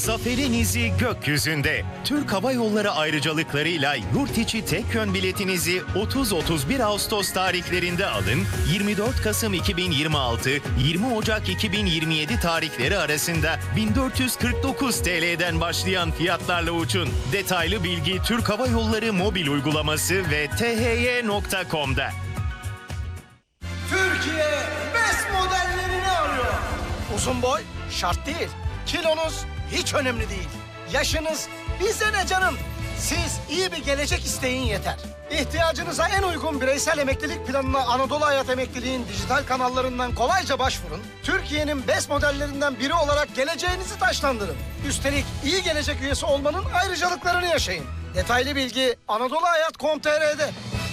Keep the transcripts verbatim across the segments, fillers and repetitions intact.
Zaferinizi gökyüzünde. Türk Hava Yolları ayrıcalıklarıyla yurt içi tek yön biletinizi otuz otuz bir Ağustos tarihlerinde alın. yirmi dört Kasım iki bin yirmi altı yirmi Ocak iki bin yirmi yedi tarihleri arasında bin dört yüz kırk dokuz T L'den başlayan fiyatlarla uçun. Detaylı bilgi Türk Hava Yolları mobil uygulaması ve t h y nokta com'da. Türkiye best modellerini arıyor. Uzun boy şart değil. Kilonuz hiç önemli değil. Yaşınız bize ne canım? Siz iyi bir gelecek isteyin yeter. İhtiyacınıza en uygun bireysel emeklilik planına Anadolu Hayat Emekliliğin dijital kanallarından kolayca başvurun. Türkiye'nin best modellerinden biri olarak geleceğinizi taşlandırın. Üstelik iyi gelecek üyesi olmanın ayrıcalıklarını yaşayın. Detaylı bilgi anadolu hayat nokta com nokta t r'de.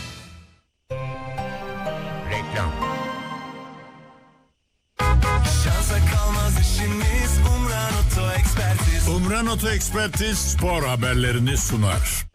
Reklam. Şansa kalmaz işimiz Umran Oto Ekspertiz. Umran Oto Ekspertiz spor haberlerini sunar.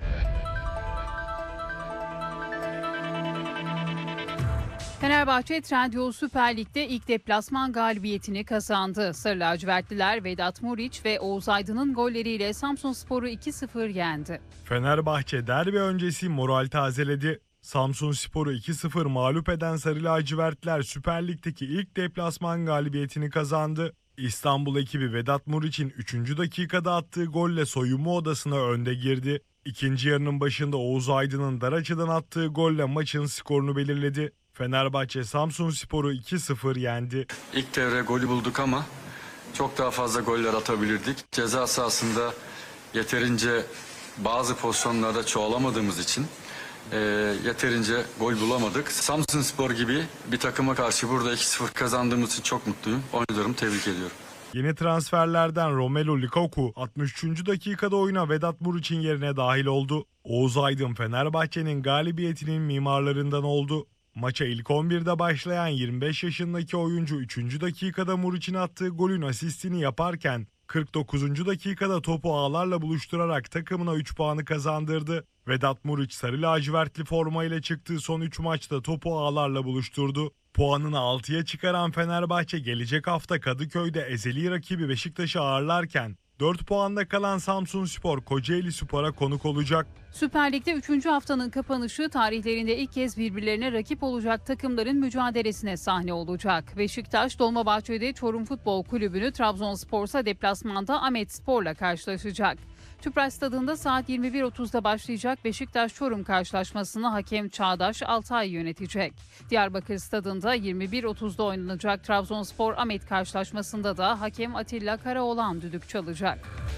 Fenerbahçe Trendyol Süper Lig'de ilk deplasman galibiyetini kazandı. Sarı lacivertliler Vedat Muriç ve Oğuz Aydın'ın golleriyle Samsunspor'u iki sıfır yendi. Fenerbahçe derbi öncesi moral tazeledi. Samsunspor'u iki sıfır mağlup eden Sarı lacivertliler Süper Lig'deki ilk deplasman galibiyetini kazandı. İstanbul ekibi Vedat Muriç'in üçüncü dakikada attığı golle soyunma odasına önde girdi. İkinci yarının başında Oğuz Aydın'ın dar açıdan attığı golle maçın skorunu belirledi. Fenerbahçe Samsunspor'u iki sıfır yendi. İlk devre golü bulduk ama çok daha fazla goller atabilirdik. Ceza sahasında yeterince bazı pozisyonlarda çoğalamadığımız için e, yeterince gol bulamadık. Samsunspor gibi bir takıma karşı burada iki sıfır kazandığımız için çok mutluyum. Oyuncularımı tebrik ediyorum. Yeni transferlerden Romelu Lukaku altmış üçüncü dakikada oyuna Vedat Muriç'in yerine dahil oldu. Oğuz Aydın Fenerbahçe'nin galibiyetinin mimarlarından oldu. Maça ilk on birde başlayan yirmi beş yaşındaki oyuncu üçüncü dakikada Muriç'in attığı golün asistini yaparken kırk dokuzuncu dakikada topu ağlarla buluşturarak takımına üç puanı kazandırdı. Vedat Muriç sarı lacivertli formayla çıktığı son üç maçta topu ağlarla buluşturdu. Puanını altıya çıkaran Fenerbahçe gelecek hafta Kadıköy'de ezeli rakibi Beşiktaş'ı ağırlarken dört puanda kalan Samsunspor Kocaelispor'a konuk olacak. Süper Lig'de üçüncü haftanın kapanışı tarihlerinde ilk kez birbirlerine rakip olacak takımların mücadelesine sahne olacak. Beşiktaş Dolmabahçe'de Çorum Futbol Kulübü'nü, Trabzonspor'sa deplasmanda Ahmetspor'la karşılaşacak. Tüpraş Stadı'nda saat yirmi bir otuzda başlayacak Beşiktaş-Çorum karşılaşmasını hakem Çağdaş Altay yönetecek. Diyarbakır Stadı'nda yirmi bir otuzda oynanacak Trabzonspor-Ahmet karşılaşmasında da hakem Atilla Karaoğlan düdük çalacak.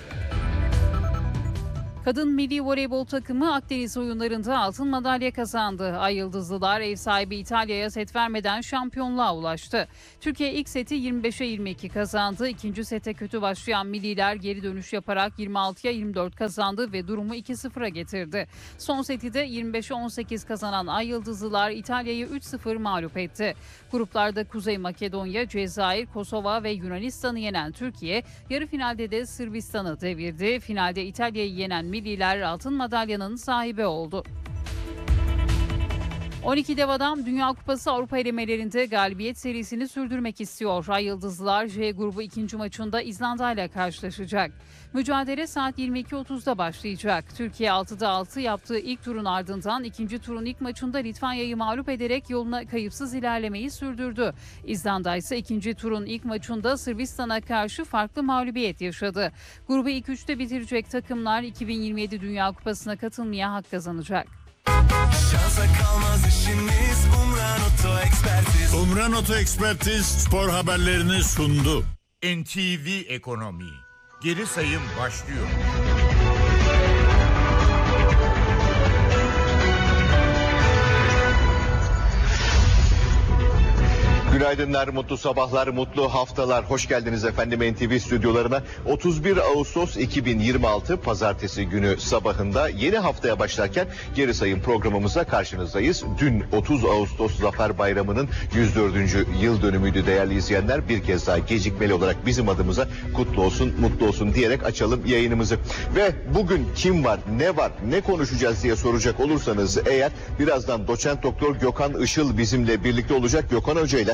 Kadın milli voleybol takımı Akdeniz oyunlarında altın madalya kazandı. Ay Yıldızlılar ev sahibi İtalya'ya set vermeden şampiyonluğa ulaştı. Türkiye ilk seti yirmi beşe yirmi iki kazandı. İkinci sete kötü başlayan milliler geri dönüş yaparak yirmi altıya yirmi dört kazandı ve durumu iki sıfıra getirdi. Son seti de yirmi beşe on sekiz kazanan Ay Yıldızlılar İtalya'yı üç sıfır mağlup etti. Gruplarda Kuzey Makedonya, Cezayir, Kosova ve Yunanistan'ı yenen Türkiye, yarı finalde de Sırbistan'ı devirdi. Finalde İtalya'yı yenen milliler altın madalyanın sahibi oldu. on iki dev adam Dünya Kupası Avrupa elemelerinde galibiyet serisini sürdürmek istiyor. Ay Yıldızlılar J grubu ikinci maçında İzlanda ile karşılaşacak. Mücadele saat yirmi iki otuzda başlayacak. Türkiye altıda altı yaptığı ilk turun ardından ikinci turun ilk maçında Litvanya'yı mağlup ederek yoluna kayıpsız ilerlemeyi sürdürdü. İzlanda ise ikinci turun ilk maçında Sırbistan'a karşı farklı mağlubiyet yaşadı. Grubu ilk üçte bitirecek takımlar iki bin yirmi yedi Dünya Kupası'na katılmaya hak kazanacak. Şansa kalmaz işimiz Umran Oto Ekspertiz. Umran Oto Ekspertiz spor haberlerini sundu. N T V Ekonomi. Geri sayım başlıyor. Günaydınlar, mutlu sabahlar, mutlu haftalar. Hoş geldiniz efendim N T V stüdyolarına. otuz bir Ağustos iki bin yirmi altı Pazartesi günü sabahında yeni haftaya başlarken geri sayım programımıza karşınızdayız. Dün otuz Ağustos Zafer Bayramı'nın yüz dördüncü yıl dönümüydü değerli izleyenler. Bir kez daha gecikmeli olarak bizim adımıza kutlu olsun, mutlu olsun diyerek açalım yayınımızı. Ve bugün kim var, ne var, ne konuşacağız diye soracak olursanız eğer birazdan doçent doktor Gökhan Işıl bizimle birlikte olacak. Gökhan Hoca ile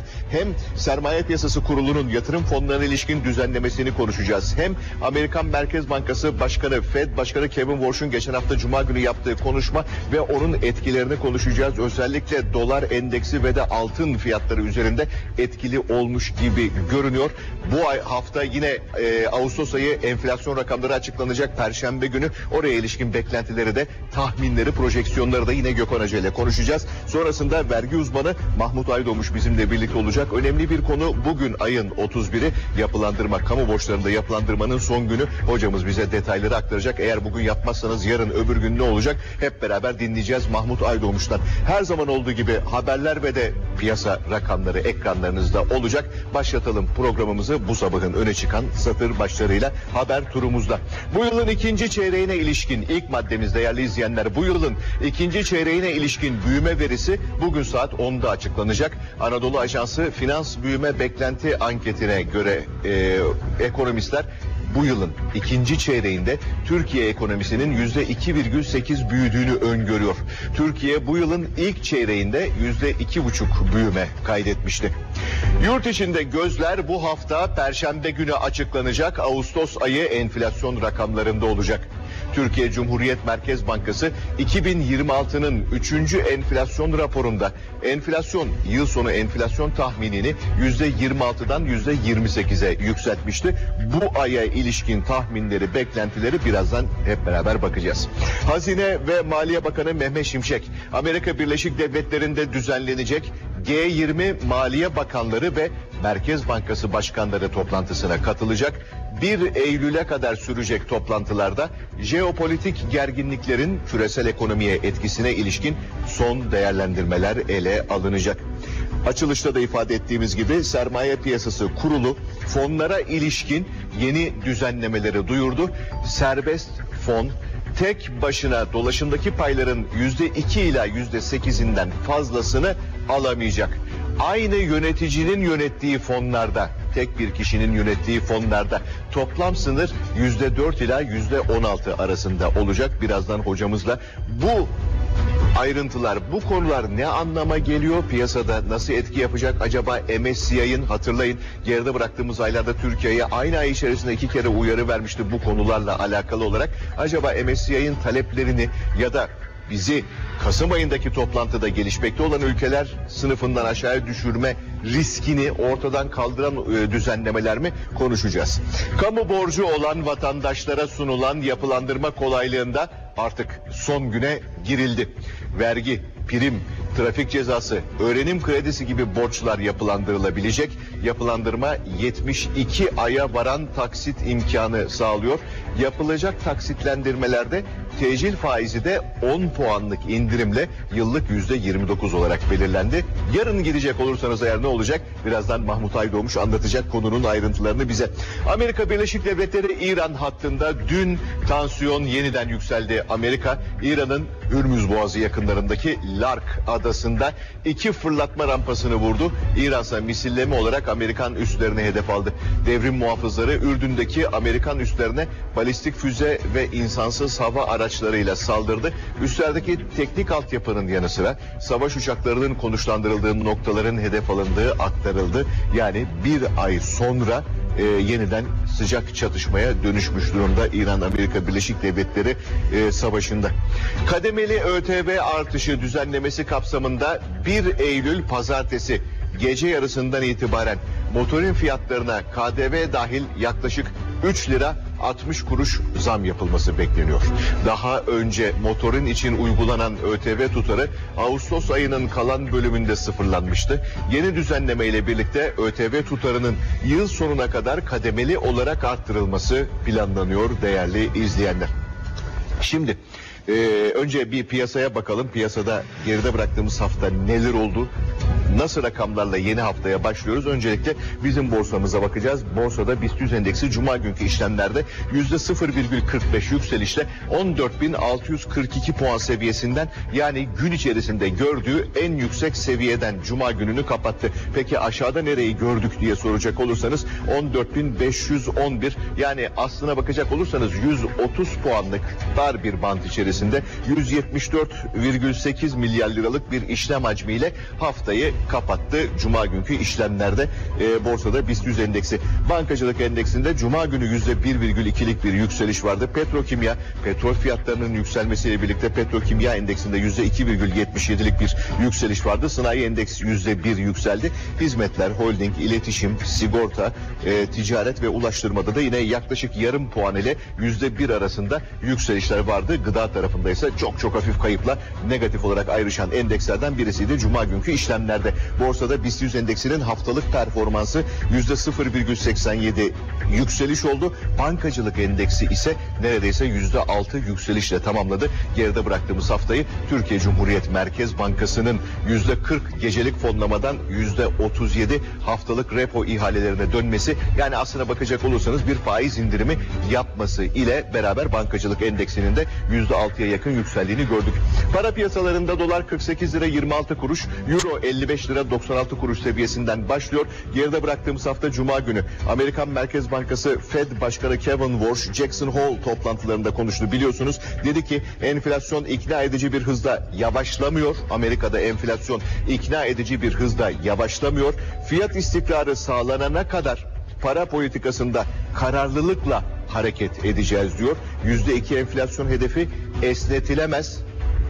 Hem Sermaye Piyasası Kurulu'nun yatırım fonlarına ilişkin düzenlemesini konuşacağız. Hem Amerikan Merkez Bankası Başkanı, Fed Başkanı Kevin Warsh'un geçen hafta Cuma günü yaptığı konuşma ve onun etkilerini konuşacağız. Özellikle dolar endeksi ve de altın fiyatları üzerinde etkili olmuş gibi görünüyor. Bu ay hafta yine e, Ağustos ayı enflasyon rakamları açıklanacak Perşembe günü. Oraya ilişkin beklentileri de, tahminleri, projeksiyonları da yine Gökhan Hoca ile konuşacağız. Sonrasında vergi uzmanı Mahmut Aydoğmuş bizimle birlikte olacak. Önemli bir konu, bugün ayın otuz biri yapılandırma, kamu borçlarında yapılandırmanın son günü. Hocamız bize detayları aktaracak. Eğer bugün yapmazsanız yarın öbür gün ne olacak? Hep beraber dinleyeceğiz Mahmut Aydoğmuş'tan. Her zaman olduğu gibi haberler ve de piyasa rakamları ekranlarınızda olacak. Başlatalım programımızı bu sabahın öne çıkan satır başlarıyla haber turumuzda. Bu yılın ikinci çeyreğine ilişkin ilk maddemiz değerli izleyenler, bu yılın ikinci çeyreğine ilişkin büyüme verisi bugün saat onda açıklanacak. Anadolu Ajansı Finans Büyüme Beklenti Anketi'ne göre e, ekonomistler bu yılın ikinci çeyreğinde Türkiye ekonomisinin yüzde iki virgül sekiz büyüdüğünü öngörüyor. Türkiye bu yılın ilk çeyreğinde yüzde iki buçuk büyüme kaydetmişti. Yurt içinde gözler bu hafta Perşembe günü açıklanacak Ağustos ayı enflasyon rakamlarında olacak. Türkiye Cumhuriyet Merkez Bankası iki bin yirmi altının üçüncü enflasyon raporunda enflasyon, yıl sonu enflasyon tahminini yüzde yirmi altıdan yüzde yirmi sekize yükseltmişti. Bu aya ilişkin tahminleri, beklentileri birazdan hep beraber bakacağız. Hazine ve Maliye Bakanı Mehmet Şimşek, Amerika Birleşik Devletleri'nde düzenlenecek G yirmi Maliye Bakanları ve Merkez Bankası Başkanları toplantısına katılacak. bir Eylül'e kadar sürecek toplantılarda jeopolitik gerginliklerin küresel ekonomiye etkisine ilişkin son değerlendirmeler ele alınacak. Açılışta da ifade ettiğimiz gibi Sermaye Piyasası Kurulu fonlara ilişkin yeni düzenlemeleri duyurdu. Serbest fon tek başına dolaşımdaki payların yüzde iki ila yüzde sekizinden fazlasını alamayacak. Aynı yöneticinin yönettiği fonlarda, tek bir kişinin yönettiği fonlarda toplam sınır yüzde dört ila yüzde on altı arasında olacak. Birazdan hocamızla bu ayrıntılar, bu konular ne anlama geliyor? Piyasada nasıl etki yapacak? Acaba M S C I'nin, hatırlayın geride bıraktığımız aylarda Türkiye'ye aynı ay içerisinde iki kere uyarı vermişti bu konularla alakalı olarak. Acaba M S C I'nin taleplerini ya da bizi Kasım ayındaki toplantıda gelişmekte olan ülkeler sınıfından aşağıya düşürme riskini ortadan kaldıran e, düzenlemeler mi konuşacağız. Kamu borcu olan vatandaşlara sunulan yapılandırma kolaylığında artık son güne girildi. Vergi, prim, trafik cezası, öğrenim kredisi gibi borçlar yapılandırılabilecek. Yapılandırma yetmiş iki aya varan taksit imkanı sağlıyor. Yapılacak taksitlendirmelerde tecil faizi de on puanlık indirimle yıllık yüzde yirmi dokuz olarak belirlendi. Yarın gidecek olursanız eğer ne olacak? Birazdan Mahmut Aydoğmuş anlatacak konunun ayrıntılarını bize. Amerika Birleşik Devletleri İran hattında dün tansiyon yeniden yükseldi. Amerika, İran'ın Hürmüz Boğazı yakınlarındaki Lark adasında iki fırlatma rampasını vurdu. İran ise misilleme olarak Amerikan üslerine hedef aldı. Devrim muhafızları Ürdün'deki Amerikan üslerine balistik füze ve insansız hava araçlarıyla saldırdı. Üslerdeki teknik altyapının yanı sıra savaş uçaklarının konuşlandırıldığı noktaların hedef alındığı aktarıldı. Yani bir ay sonra e, yeniden sıcak çatışmaya dönüşmüş durumda İran-Amerika Birleşik Devletleri e, savaşında. Kademeli ÖTV artışı düzenlemesi kapsamında bir Eylül pazartesi gece yarısından itibaren motorin fiyatlarına K D V dahil yaklaşık üç lira altmış kuruş zam yapılması bekleniyor. Daha önce motorin için uygulanan ÖTV tutarı Ağustos ayının kalan bölümünde sıfırlanmıştı. Yeni düzenleme ile birlikte ÖTV tutarının yıl sonuna kadar kademeli olarak arttırılması planlanıyor değerli izleyenler. Şimdi e, önce bir piyasaya bakalım. Piyasada geride bıraktığımız hafta neler oldu? Nasıl rakamlarla yeni haftaya başlıyoruz? Öncelikle bizim borsamıza bakacağız. Borsada BIST yüz endeksi Cuma günkü işlemlerde yüzde sıfır virgül kırk beş yükselişle on dört bin altı yüz kırk iki puan seviyesinden, yani gün içerisinde gördüğü en yüksek seviyeden Cuma gününü kapattı. Peki aşağıda nereyi gördük diye soracak olursanız on dört bin beş yüz on bir, yani aslına bakacak olursanız yüz otuz puanlık dar bir bant içerisinde yüz yetmiş dört virgül sekiz milyar liralık bir işlem hacmiyle haftayı kapattı. Cuma günkü işlemlerde e, borsada BIST yüz endeksi. Bankacılık endeksinde Cuma günü yüzde bir virgül ikilik bir yükseliş vardı. Petrokimya, petrol fiyatlarının yükselmesiyle birlikte petrokimya endeksinde yüzde iki virgül yetmiş yedilik bir yükseliş vardı. Sanayi endeksi yüzde bir yükseldi. Hizmetler, holding, iletişim, sigorta, e, ticaret ve ulaştırmada da yine yaklaşık yarım puan ile yüzde bir arasında yükselişler vardı. Gıda tarafında ise çok çok hafif kayıpla negatif olarak ayrışan endekslerden birisiydi. Cuma günkü işlemlerde borsada BIST yüz endeksinin haftalık performansı yüzde sıfır virgül seksen yedi yükseliş oldu. Bankacılık endeksi ise neredeyse yüzde altı yükselişle tamamladı. Geride bıraktığımız haftayı Türkiye Cumhuriyet Merkez Bankası'nın yüzde kırk gecelik fonlamadan yüzde otuz yedi haftalık repo ihalelerine dönmesi, yani aslına bakacak olursanız bir faiz indirimi yapması ile beraber bankacılık endeksinin de yüzde altıya yakın yükseldiğini gördük. Para piyasalarında dolar kırk sekiz lira yirmi altı kuruş, euro elli beş lira doksan altı kuruş seviyesinden başlıyor. Geride bıraktığımız hafta Cuma günü Amerikan Merkez Bankası Fed Başkanı Kevin Warsh Jackson Hole toplantılarında konuştu, biliyorsunuz. Dedi ki enflasyon ikna edici bir hızda yavaşlamıyor. Amerika'da enflasyon ikna edici bir hızda yavaşlamıyor. Fiyat istikrarı sağlanana kadar para politikasında kararlılıkla hareket edeceğiz diyor. yüzde iki enflasyon hedefi esnetilemez,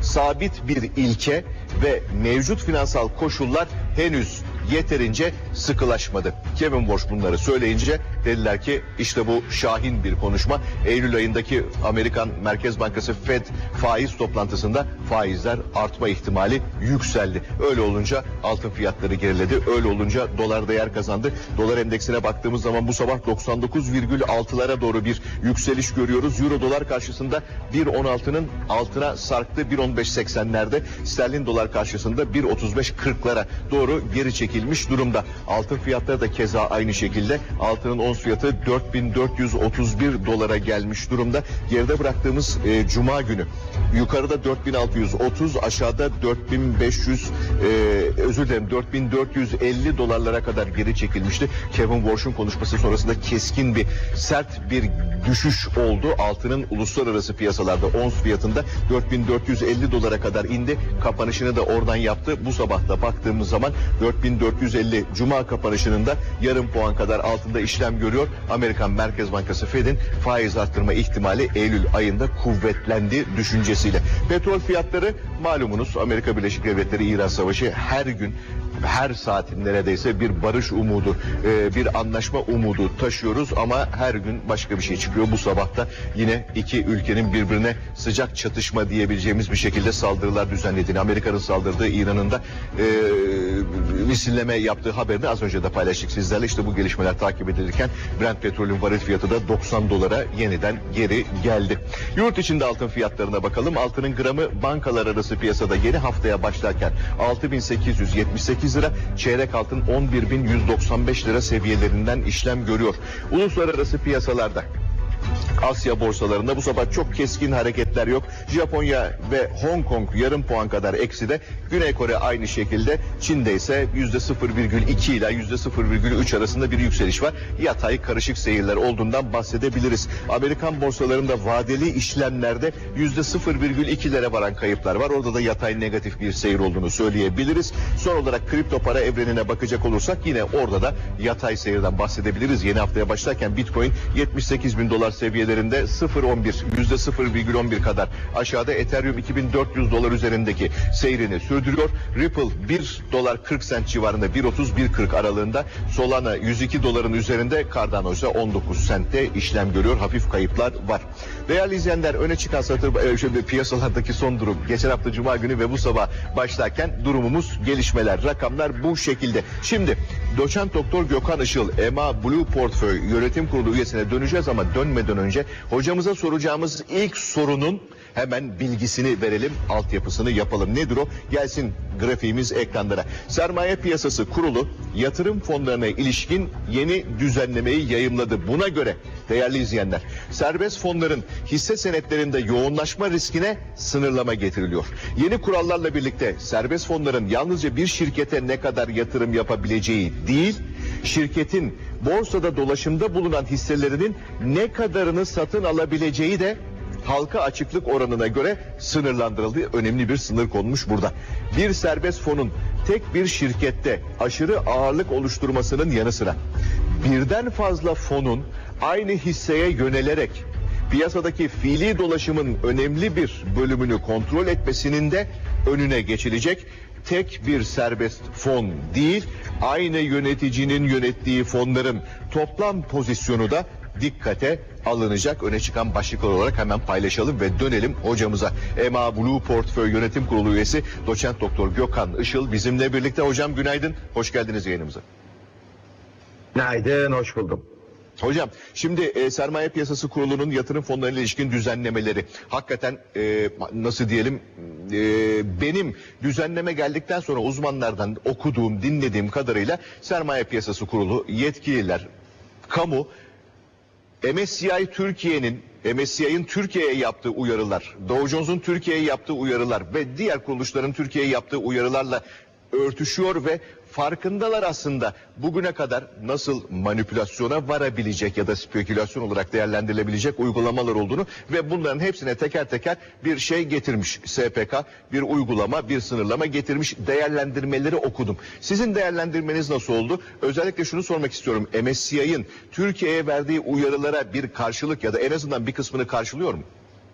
sabit bir ilke ve mevcut finansal koşullar henüz yeterince sıkılaşmadı. Kevin Warsh bunları söyleyince dediler ki işte bu şahin bir konuşma. Eylül ayındaki Amerikan Merkez Bankası Fed faiz toplantısında faizler artma ihtimali yükseldi. Öyle olunca altın fiyatları geriledi. Öyle olunca dolar değer kazandı. Dolar endeksine baktığımız zaman bu sabah doksan dokuz virgül altılara doğru bir yükseliş görüyoruz. Euro dolar karşısında bir on altının altına sarktı. bir on beş seksenlerde. Sterlin dolar karşısında bir otuz beş kırklara doğru geri çekilmiş durumda. Altın fiyatları da keza aynı şekilde. Altının ons fiyatı dört bin dört yüz otuz bir dolara gelmiş durumda. Geride bıraktığımız e, Cuma günü yukarıda dört bin altı yüz otuz, aşağıda dört bin beş yüz e, özür dilerim dört bin dört yüz elli dolarlara kadar geri çekilmişti. Kevin Warsh'un konuşması sonrasında keskin bir sert bir düşüş oldu. Altının uluslararası piyasalarda ons fiyatında dört bin dört yüz elli dolara kadar indi. Kapanışını da oradan yaptı. Bu sabah da baktığımız zaman dört bin dört yüz elli Cuma kapanışının da yarım puan kadar altında işlem görüyor. Amerikan Merkez Bankası Fed'in faiz arttırma ihtimali Eylül ayında kuvvetlendi düşüncesiyle. Petrol fiyatları malumunuz, Amerika Birleşik Devletleri İran Savaşı her gün, her saat neredeyse bir barış umudu, bir anlaşma umudu taşıyoruz ama her gün başka bir şey çıkıyor. Bu sabah da yine iki ülkenin birbirine sıcak çatışma diyebileceğimiz bir şekilde saldırılar düzenlediğini, Amerika'nın saldırdığı, İran'ın da e, misilleme yaptığı haberini az önce de paylaştık sizlerle. İşte bu gelişmeler takip edilirken Brent petrolün varil fiyatı da doksan dolara yeniden geri geldi. Yurt içinde altın fiyatlarına bakalım. Altının gramı bankalar arası piyasada yeni haftaya başlarken altı bin sekiz yüz yetmiş sekiz lira, çeyrek altın on bir bin yüz doksan beş lira seviyelerinden işlem görüyor. Uluslararası piyasalarda, Asya borsalarında bu sabah çok keskin hareketler yok. Japonya ve Hong Kong yarım puan kadar ekside. Güney Kore aynı şekilde. Çin'de ise yüzde sıfır virgül iki ile yüzde sıfır virgül üç arasında bir yükseliş var. Yatay karışık seyirler olduğundan bahsedebiliriz. Amerikan borsalarında vadeli işlemlerde yüzde sıfır virgül ikilere varan kayıplar var. Orada da yatay negatif bir seyir olduğunu söyleyebiliriz. Son olarak kripto para evrenine bakacak olursak yine orada da yatay seyirden bahsedebiliriz. Yeni haftaya başlarken Bitcoin yetmiş sekiz bin dolar seviyelerinde sıfır virgül on bir, yüzde sıfır virgül on bir kadar aşağıda. Ethereum iki bin dört yüz dolar üzerindeki seyrini sürdürüyor. Ripple bir dolar kırk sent civarında, bir otuz bir kırk aralığında. Solana yüz iki doların üzerinde. Cardano ise on dokuz sentte işlem görüyor. Hafif kayıplar var. Değerli izleyenler, öne çıkan satır e, şöyle piyasalardaki son durum geçen hafta Cuma günü ve bu sabah başlarken durumumuz, gelişmeler, rakamlar bu şekilde. Şimdi Doçent Doktor Gökhan Işıl, E M A Blue Portföy Yönetim Kurulu üyesine döneceğiz ama dönmeden önce hocamıza soracağımız ilk sorunun hemen bilgisini verelim, altyapısını yapalım. Nedir o? Gelsin grafiğimiz ekranlara. Sermaye Piyasası Kurulu yatırım fonlarına ilişkin yeni düzenlemeyi yayımladı. Buna göre değerli izleyenler, serbest fonların hisse senetlerinde yoğunlaşma riskine sınırlama getiriliyor. Yeni kurallarla birlikte serbest fonların yalnızca bir şirkete ne kadar yatırım yapabileceği değil, şirketin borsada dolaşımda bulunan hisselerinin ne kadarını satın alabileceği de halka açıklık oranına göre sınırlandırıldığı önemli bir sınır konmuş burada. Bir serbest fonun tek bir şirkette aşırı ağırlık oluşturmasının yanı sıra birden fazla fonun aynı hisseye yönelerek piyasadaki fiili dolaşımın önemli bir bölümünü kontrol etmesinin de önüne geçilecek. Tek bir serbest fon değil, aynı yöneticinin yönettiği fonların toplam pozisyonu da dikkate alınacak. Öne çıkan başlıklar olarak hemen paylaşalım ve dönelim hocamıza. E M A Blue Portföy Yönetim Kurulu üyesi Doçent Doktor Gökhan Işıl bizimle birlikte. Hocam günaydın, hoş geldiniz yayınımıza. Günaydın, hoş buldum. Hocam şimdi e, Sermaye Piyasası Kurulu'nun yatırım fonlarıyla ilişkin düzenlemeleri hakikaten e, nasıl diyelim e, benim düzenleme geldikten sonra uzmanlardan okuduğum, dinlediğim kadarıyla Sermaye Piyasası Kurulu yetkililer, kamu, M S C I Türkiye'nin M S C I'nin Türkiye'ye yaptığı uyarılar, Dow Jones'un Türkiye'ye yaptığı uyarılar ve diğer kuruluşların Türkiye'ye yaptığı uyarılarla örtüşüyor ve farkındalar aslında bugüne kadar nasıl manipülasyona varabilecek ya da spekülasyon olarak değerlendirilebilecek uygulamalar olduğunu ve bunların hepsine teker teker bir şey getirmiş. S P K bir uygulama, bir sınırlama getirmiş, değerlendirmeleri okudum. Sizin değerlendirmeniz nasıl oldu? Özellikle şunu sormak istiyorum. M S C I'nin Türkiye'ye verdiği uyarılara bir karşılık ya da en azından bir kısmını karşılıyor mu?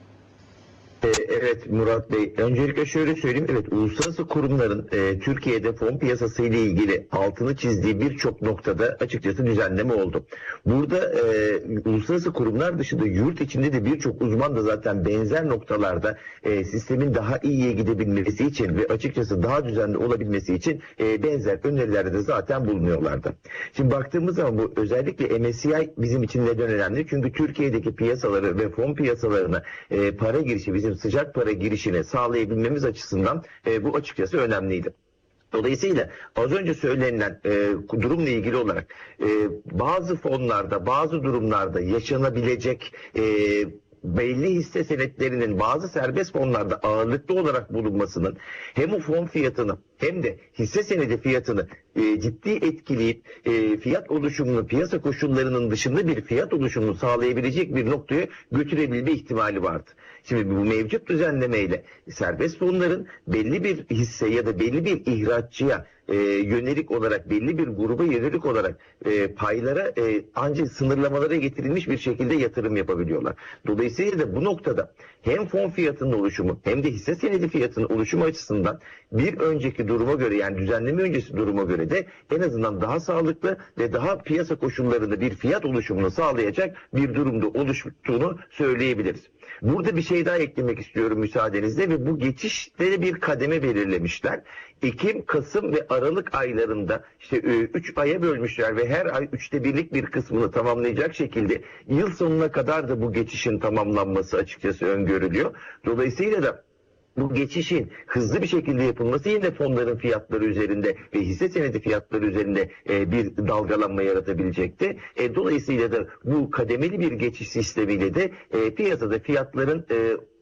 Evet Murat Bey, öncelikle şöyle söyleyeyim, evet uluslararası kurumların e, Türkiye'de fon piyasası ile ilgili altını çizdiği birçok noktada açıkçası düzenleme oldu. Burada e, uluslararası kurumlar dışında yurt içinde de birçok uzman da zaten benzer noktalarda e, sistemin daha iyiye gidebilmesi için ve açıkçası daha düzenli olabilmesi için e, benzer önerilerde de zaten bulunuyorlardı. Şimdi baktığımız zaman bu özellikle M S C I bizim için neden önemli? Çünkü Türkiye'deki piyasaları ve fon piyasalarına e, para girişi bizim sıcak para girişini sağlayabilmemiz açısından e, bu açıkçası önemliydi. Dolayısıyla az önce söylenilen e, durumla ilgili olarak e, bazı fonlarda, bazı durumlarda yaşanabilecek e, belli hisse senetlerinin bazı serbest fonlarda ağırlıklı olarak bulunmasının hem o fon fiyatını hem de hisse senedi fiyatını e, ciddi etkileyip e, fiyat oluşumunu, piyasa koşullarının dışında bir fiyat oluşumunu sağlayabilecek bir noktaya götürebilme ihtimali vardı. Şimdi bu mevcut düzenlemeyle serbest fonların belli bir hisse ya da belli bir ihraççıya e, yönelik olarak, belli bir gruba yönelik olarak e, paylara e, ancak sınırlamalara getirilmiş bir şekilde yatırım yapabiliyorlar. Dolayısıyla da bu noktada hem fon fiyatının oluşumu hem de hisse senedi fiyatının oluşumu açısından bir önceki duruma göre, yani düzenleme öncesi duruma göre de en azından daha sağlıklı ve daha piyasa koşullarında bir fiyat oluşumunu sağlayacak bir durumda oluştuğunu söyleyebiliriz. Burada bir şey daha eklemek istiyorum müsaadenizle ve bu geçişte bir kademe belirlemişler. Ekim, Kasım ve Aralık aylarında işte üç aya bölmüşler ve her ay üçte birlik bir kısmını tamamlayacak şekilde yıl sonuna kadar da bu geçişin tamamlanması açıkçası öngörülüyor. Dolayısıyla da bu geçişin hızlı bir şekilde yapılması yine fonların fiyatları üzerinde ve hisse senedi fiyatları üzerinde e, bir dalgalanma yaratabilecekti. E, dolayısıyla da bu kademeli bir geçiş sistemiyle de e, piyasada fiyatların e,